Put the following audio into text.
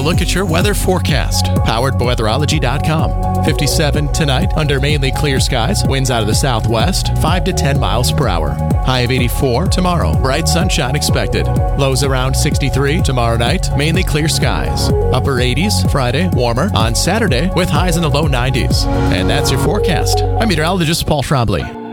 look at your weather forecast, powered by weatherology.com. 57 tonight under mainly clear skies, winds out of the southwest, 5 to 10 miles per hour. High of 84 tomorrow, bright sunshine expected. Lows around 63 tomorrow night, mainly clear skies. Upper 80s Friday, warmer on Saturday with highs in the low 90s. And that's your forecast. I'm meteorologist Paul Trombley.